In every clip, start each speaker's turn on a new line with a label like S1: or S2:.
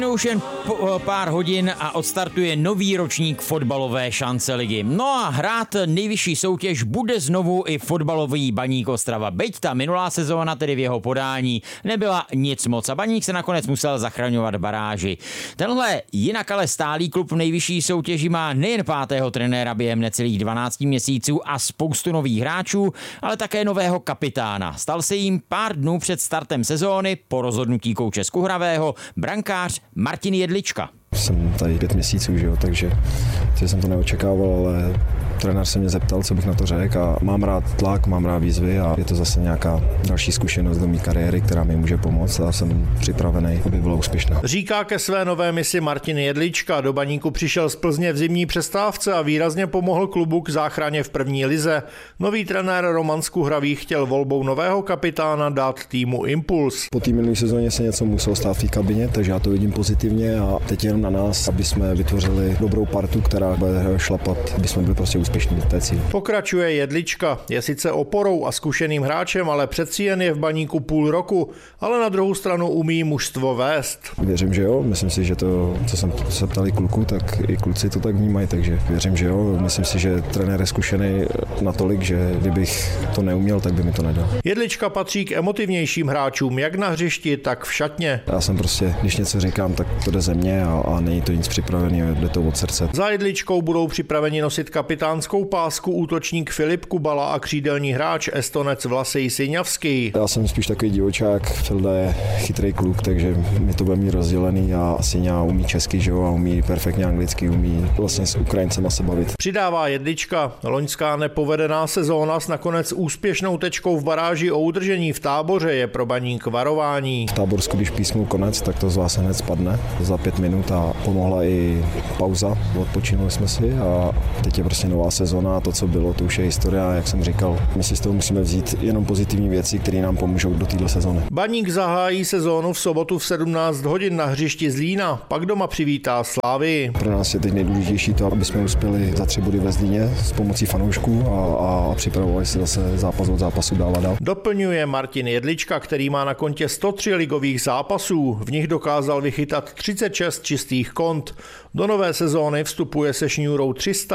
S1: Už jen pár hodin a odstartuje nový ročník fotbalové šance ligy. No a hrát nejvyšší soutěž bude znovu i fotbalový Baník Ostrava. Byť ta minulá sezóna, tedy v jeho podání, nebyla nic moc a Baník se nakonec musel zachraňovat baráži. Tenhle jinak ale stálý klub v nejvyšší soutěži má nejen pátého trenéra během necelých 12 měsíců a spoustu nových hráčů, ale také nového kapitána. Stal se jím pár dnů před startem sezóny po rozhodnutí kouče Skuhravého brankář Martin Jedlička.
S2: Jsem tady 5 měsíců, že jo, takže jsem to neočekával, ale trenér se mě zeptal, co bych na to řekl a mám rád tlak, mám rád výzvy a je to zase nějaká další zkušenost do mé kariéry, která mi může pomoct a jsem připravený, aby byla úspěšná.
S3: Říká ke své nové misi Martin Jedlička. Do Baníku přišel z Plzně v zimní přestávce a výrazně pomohl klubu k záchraně v první lize. Nový trenér Roman Skuhravý chtěl volbou nového kapitána dát týmu impuls.
S2: Po té minulé sezóně se něco muselo stát v té kabině, takže já to vidím pozitivně a teď jenom na nás, aby jsme vytvořili dobrou partu, která bude šlapat, aby jsme byli prostě úspěšní v té cíli.
S3: Pokračuje Jedlička. Je sice oporou a zkušeným hráčem, ale přeci jen je v Baníku půl roku, ale na druhou stranu umí mužstvo vést.
S2: Věřím, že jo. Myslím si, že to, co jsem se ptali kluku, tak i kluci to tak vnímají, takže věřím, že jo. Myslím si, že trenér je zkušený natolik, že kdybych to neuměl, tak by mi to nedal.
S3: Jedlička patří k emotivnějším hráčům, jak na hřišti, tak v šatně.
S2: Já jsem prostě, když něco říkám, tak to jde ze mě a není to nic připraveného, jde to od srdce.
S3: Za Jedličkou budou připraveni nosit kapitánskou pásku útočník Filip Kubala a křídelní hráč Estonec Vlasej Siňavský.
S2: Já jsem spíš takový divočák, Filda je chytrý kluk, takže mi to bude mít rozdělený a Siňa umí česky, že jo, a umí perfektně anglicky, umí vlastně s Ukrajincema se bavit.
S3: Přidává Jedlička. Loňská nepovedená sezóna s nakonec úspěšnou tečkou v baráži o udržení v Táboře je pro Baník varování.
S2: V Táborsku, když písnul konec, tak to z vás hned spadne za 5 minut a pomohla i pauza, odpočinuli jsme si a teď je prostě nová sezona a to, co bylo, to už je historie a jak jsem říkal, my si z toho musíme vzít jenom pozitivní věci, které nám pomůžou do této sezony.
S3: Baník zahájí sezónu v sobotu v 17 hodin na hřišti Zlína, pak doma přivítá Slavii.
S2: Pro nás je teď nejdůležitější to, aby jsme uspěli za 3 body ve Zlíně s pomocí fanoušků a připravovali se zase zápas od zápasu dál a dál.
S3: Doplňuje Martin Jedlička, který má na kontě 103 ligových zápasů, v nich dokázal vychytat 36 čistých kont. Do nové sezóny vstupuje se šňůrou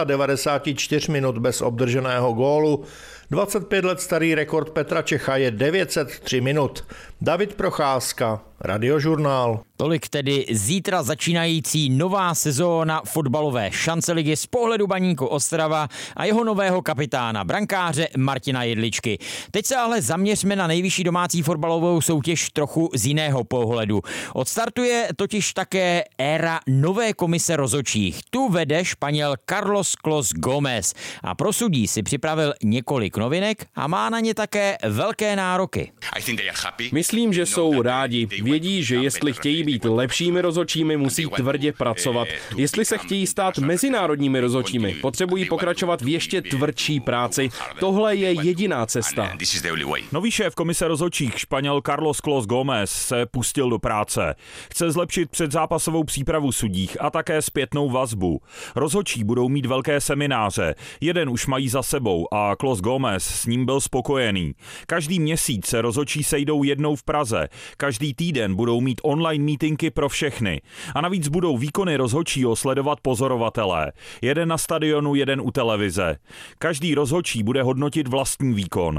S3: 394 minut bez obdrženého gólu. 25 let starý rekord Petra Čecha je 903 minut. David Procházka, Radiožurnál.
S1: Tolik tedy zítra začínající nová sezóna fotbalové šance ligy z pohledu Baníku Ostrava a jeho nového kapitána, brankáře Martina Jedličky. Teď se ale zaměřme na nejvyšší domácí fotbalovou soutěž trochu z jiného pohledu. Odstartuje totiž také éra nové komise rozhodčích. Tu vede Španěl Carlos Clos Gómez a pro sudí si připravil několik novinek a má na ně také velké nároky.
S4: Myslím, že jsou rádi. Vědí, že jestli chtějí být lepšími rozhodčími, musí tvrdě pracovat. Jestli se chtějí stát mezinárodními rozhodčími, potřebují pokračovat v ještě tvrdší práci. Tohle je jediná cesta.
S5: Nový šéf komise rozhodčích, Španěl Carlos Clos Gómez, se pustil do práce. Chce zlepšit předzápasovou přípravu sudích a také zpětnou vazbu. Rozhodčí budou mít velké semináře. Jeden už mají za sebou a Clos Gómez s ním byl spokojený. Každý měsíc se rozhodčí sejdou jednou v Praze. Každý týden budou mít online mítinky pro všechny. A navíc budou výkony rozhodčího sledovat pozorovatelé. Jeden na stadionu, jeden u televize. Každý rozhodčí bude hodnotit vlastní výkon.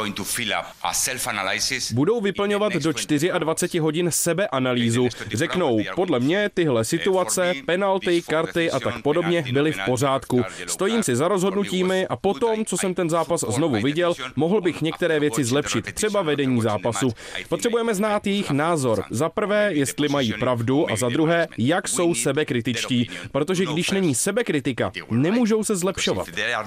S4: Budou vyplňovat do 24 hodin sebeanalýzu. Řeknou, podle mě tyhle situace, penalty, karty a tak podobně byly v pořádku. Stojím si za rozhodnutími a potom, co jsem ten zápas znovu viděl, mohl bych některé věci zlepšit, třeba vedení zápasu. Potřebujeme znát jejich názor. Za prvé, jestli mají pravdu a za druhé, jak jsou sebekritičtí, protože když není sebekritika, nemůžou se zlepšovat.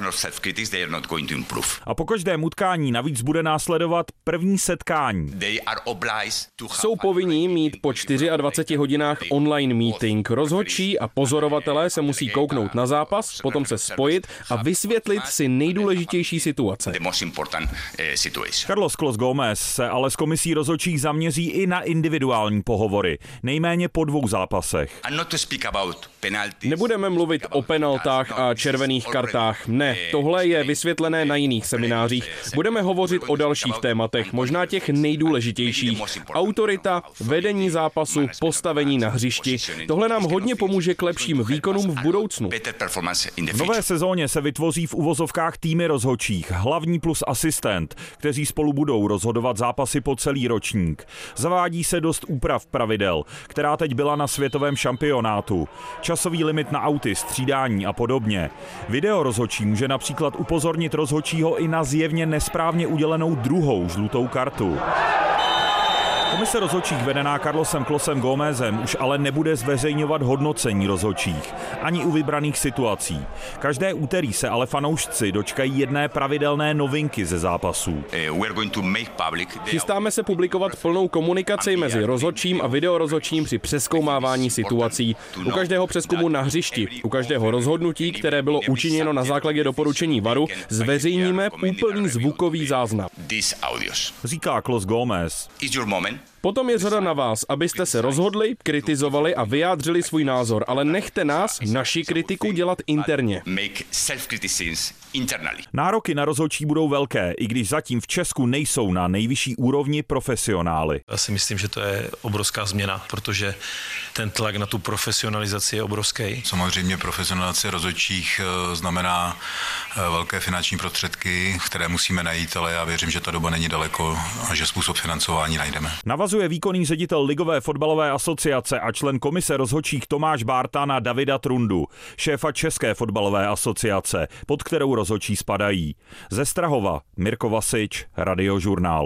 S5: A po každém utkání navíc bude následovat první setkání.
S4: Jsou povinní mít po 24 hodinách online meeting. Rozhodčí a pozorovatelé se musí kouknout na zápas, potom se spojit a vysvětlit si nejdůležitější situace.
S5: Carlos Clos Gómez se ale s komisí rozhodčích zaměří i na individuální pohovory, nejméně po 2 zápasech.
S4: Nebudeme mluvit o penaltách a červených kartách. Ne, tohle je vysvětlené na jiných seminářích. Budeme hovořit o dalších tématech, možná těch nejdůležitějších. Autorita, vedení zápasu, postavení na hřišti. Tohle nám hodně pomůže k lepším výkonům v budoucnu.
S5: V nové sezóně se vytvoří v uvozovkách týmy rozhodčích, hlavní plus asistent, kteří spolu budou rozhodovat zápasy po celý ročník. Zavádí se dost úprav pravidel, která teď byla na světovém šampionátu. Časový limit na auty, střídání a podobně. Video rozhodčí může například upozornit rozhodčího i na zjevně nesprávně udělenou druhou žlutou kartu. Komise rozhodčích vedená Carlosem Closem Gómezem už ale nebude zveřejňovat hodnocení rozhodčích, ani u vybraných situací. Každé úterý se ale fanoušci dočkají jedné pravidelné novinky ze zápasů.
S4: Chystáme se publikovat plnou komunikaci mezi rozhodčím a videorozhodčím při přezkoumávání situací. U každého přezkumu na hřišti, u každého rozhodnutí, které bylo učiněno na základě doporučení VARu, zveřejníme úplný zvukový záznam.
S5: Říká Clos Gómez.
S4: Potom je řada na vás, abyste se rozhodli, kritizovali a vyjádřili svůj názor, ale nechte nás, naši kritiku, dělat interně.
S5: Nároky na rozhodčí budou velké, i když zatím v Česku nejsou na nejvyšší úrovni profesionály.
S6: Já si myslím, že to je obrovská změna, protože ten tlak na tu profesionalizaci je obrovský.
S7: Samozřejmě profesionalizace rozhodčích znamená velké finanční prostředky, které musíme najít, ale já věřím, že ta doba není daleko a že způsob financování najdeme.
S5: Navazuje výkonný ředitel Ligové fotbalové asociace a člen komise rozhodčích Tomáš Bárta na Davida Trundu, šéfa České fotbalové asociace, pod kterou rozhodčí spadají. Ze Strahova Mirko Vasič, Radiožurnál.